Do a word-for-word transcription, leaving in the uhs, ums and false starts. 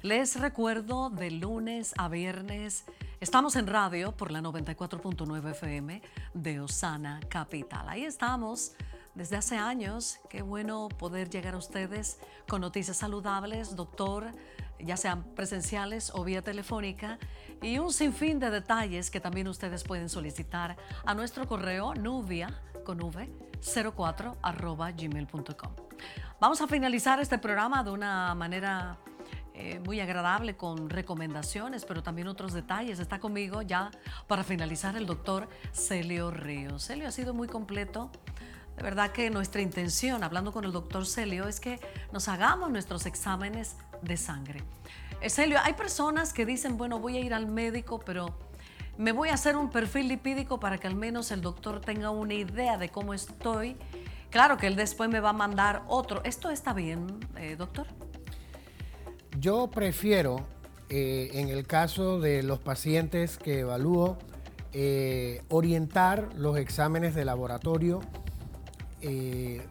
Les recuerdo, de lunes a viernes estamos en radio por la noventa y cuatro punto nueve F M de Osana Capital. Ahí estamos desde hace años. Qué bueno poder llegar a ustedes con noticias saludables, doctor, ya sean presenciales o vía telefónica, y un sinfín de detalles que también ustedes pueden solicitar a nuestro correo nubia con v cero cuatro arroba gmail punto com. Vamos a finalizar este programa de una manera eh, muy agradable, con recomendaciones, pero también otros detalles. Está conmigo ya para finalizar el doctor Celio Ríos. Celio, ha sido muy completo. De verdad que nuestra intención, hablando con el doctor Celio, es que nos hagamos nuestros exámenes de sangre. Eh, Celio, hay personas que dicen, bueno, voy a ir al médico, pero me voy a hacer un perfil lipídico para que al menos el doctor tenga una idea de cómo estoy. Claro que él después me va a mandar otro. ¿Esto está bien, eh, doctor? Yo prefiero, eh, en el caso de los pacientes que evalúo, eh, orientar los exámenes de laboratorio eh,